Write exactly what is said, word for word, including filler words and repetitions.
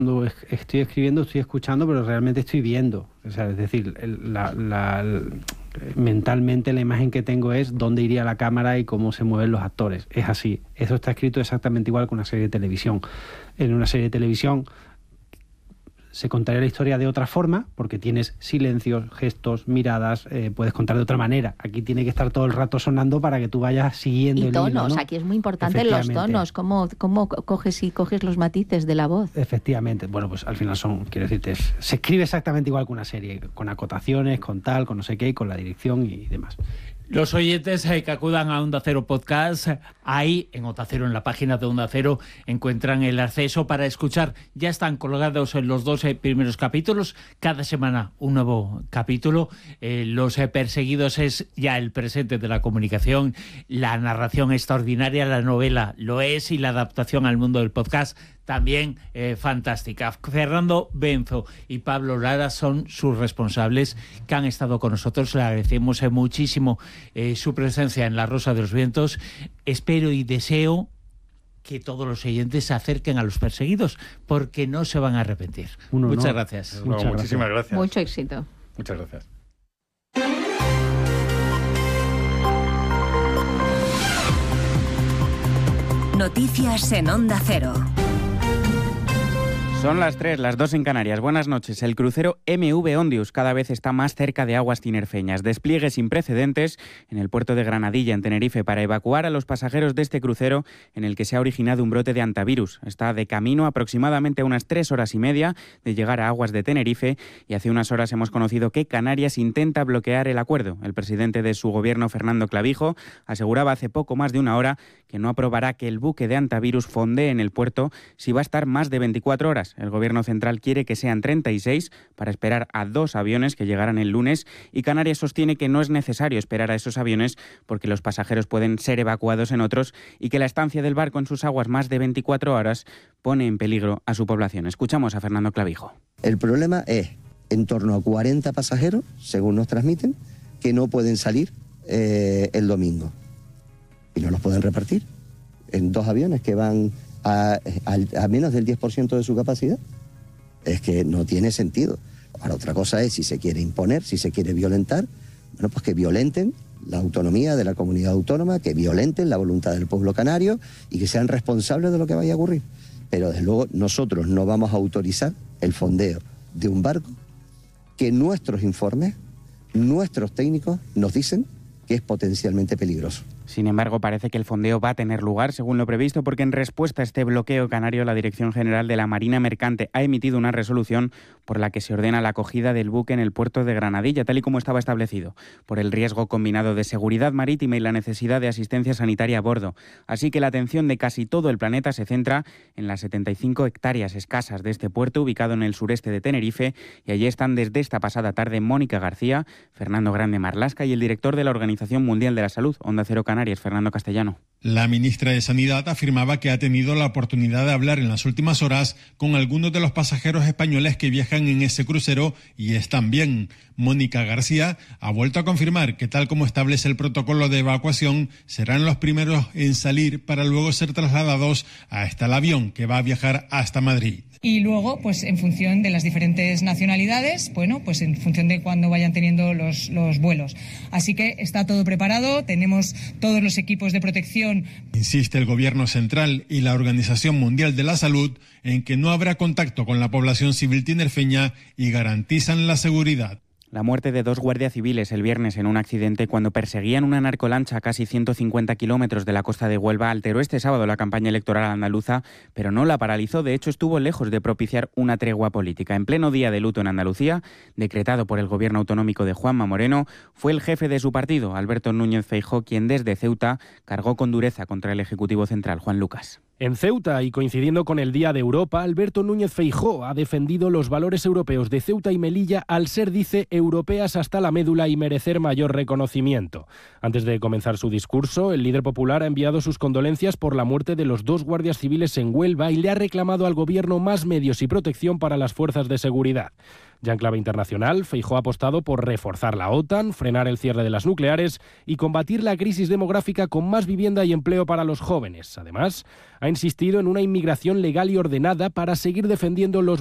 Cuando estoy escribiendo, estoy escuchando, pero realmente estoy viendo. O sea, es decir, el, la, la, el, mentalmente la imagen que tengo es dónde iría la cámara y cómo se mueven los actores. Es así. Eso está escrito exactamente igual que una serie de televisión. En una serie de televisión se contaría la historia de otra forma, porque tienes silencios, gestos, miradas, eh, puedes contar de otra manera. Aquí tiene que estar todo el rato sonando para que tú vayas siguiendo y el tonos, hilo, ¿no? Aquí es muy importante los tonos, cómo, cómo coges y coges los matices de la voz. Efectivamente, bueno, pues al final son, quiero decirte, es, se escribe exactamente igual que una serie, con acotaciones, con tal, con no sé qué, con la dirección y demás. Los oyentes eh, que acudan a Onda Cero Podcast, ahí en Onda Cero, en la página de Onda Cero, encuentran el acceso para escuchar. Ya están colgados en los doce primeros capítulos, cada semana un nuevo capítulo. Eh, Los eh, Perseguidos es ya el presente de la comunicación, la narración extraordinaria, la novela lo es y la adaptación al mundo del podcast también eh, fantástica. Fernando Benzo y Pablo Lara son sus responsables que han estado con nosotros. Le agradecemos eh, muchísimo eh, su presencia en La Rosa de los Vientos. Espero y deseo que todos los oyentes se acerquen a Los Perseguidos, porque no se van a arrepentir. Uno, Muchas no. gracias. No, Muchas muchísimas gracias. gracias. Mucho éxito. Muchas gracias. Noticias en Onda Cero. Son las tres, las dos en Canarias. Buenas noches. El crucero M V Ondius cada vez está más cerca de aguas tinerfeñas. Despliegue sin precedentes en el puerto de Granadilla, en Tenerife, para evacuar a los pasajeros de este crucero en el que se ha originado un brote de hantavirus. Está de camino aproximadamente a unas tres horas y media de llegar a aguas de Tenerife y hace unas horas hemos conocido que Canarias intenta bloquear el acuerdo. El presidente de su gobierno, Fernando Clavijo, aseguraba hace poco más de una hora que no aprobará que el buque de hantavirus fondee en el puerto si va a estar más de veinticuatro horas. El Gobierno central quiere que sean treinta y seis para esperar a dos aviones que llegarán el lunes y Canarias sostiene que no es necesario esperar a esos aviones porque los pasajeros pueden ser evacuados en otros y que la estancia del barco en sus aguas más de veinticuatro horas pone en peligro a su población. Escuchamos a Fernando Clavijo. El problema es en torno a cuarenta pasajeros, según nos transmiten, que no pueden salir eh, el domingo y no los pueden repartir en dos aviones que van A, a, a menos del diez por ciento de su capacidad. Es que no tiene sentido. Ahora, otra cosa es si se quiere imponer, si se quiere violentar, bueno, pues que violenten la autonomía de la comunidad autónoma, que violenten la voluntad del pueblo canario y que sean responsables de lo que vaya a ocurrir. Pero, desde luego, nosotros no vamos a autorizar el fondeo de un barco que nuestros informes, nuestros técnicos nos dicen que es potencialmente peligroso. Sin embargo, parece que el fondeo va a tener lugar según lo previsto porque en respuesta a este bloqueo canario la Dirección General de la Marina Mercante ha emitido una resolución por la que se ordena la acogida del buque en el puerto de Granadilla, tal y como estaba establecido, por el riesgo combinado de seguridad marítima y la necesidad de asistencia sanitaria a bordo. Así que la atención de casi todo el planeta se centra en las setenta y cinco hectáreas escasas de este puerto ubicado en el sureste de Tenerife y allí están desde esta pasada tarde Mónica García, Fernando Grande Marlasca y el director de la Organización Mundial de la Salud, Onda Cero Canarias, Fernando Castellano. La ministra de Sanidad afirmaba que ha tenido la oportunidad de hablar en las últimas horas con algunos de los pasajeros españoles que viajan en ese crucero y están bien. Mónica García ha vuelto a confirmar que, tal como establece el protocolo de evacuación, serán los primeros en salir para luego ser trasladados hasta el avión que va a viajar hasta Madrid. Y luego, pues en función de las diferentes nacionalidades, bueno, pues en función de cuándo vayan teniendo los, los vuelos. Así que está todo preparado, tenemos todos los equipos de protección. Insiste el Gobierno central y la Organización Mundial de la Salud en que no habrá contacto con la población civil tinerfeña y garantizan la seguridad. La muerte de dos guardias civiles el viernes en un accidente cuando perseguían una narcolancha a casi ciento cincuenta kilómetros de la costa de Huelva alteró este sábado la campaña electoral andaluza, pero no la paralizó. De hecho, estuvo lejos de propiciar una tregua política. En pleno día de luto en Andalucía, decretado por el gobierno autonómico de Juanma Moreno, fue el jefe de su partido, Alberto Núñez Feijóo, quien desde Ceuta cargó con dureza contra el Ejecutivo Central, Juan Lucas. En Ceuta, y coincidiendo con el Día de Europa, Alberto Núñez Feijóo ha defendido los valores europeos de Ceuta y Melilla al ser, dice, europeas hasta la médula y merecer mayor reconocimiento. Antes de comenzar su discurso, el líder popular ha enviado sus condolencias por la muerte de los dos guardias civiles en Huelva y le ha reclamado al gobierno más medios y protección para las fuerzas de seguridad. Ya en clave internacional, Feijóo ha apostado por reforzar la OTAN, frenar el cierre de las nucleares y combatir la crisis demográfica con más vivienda y empleo para los jóvenes. Además, ha insistido en una inmigración legal y ordenada para seguir defendiendo los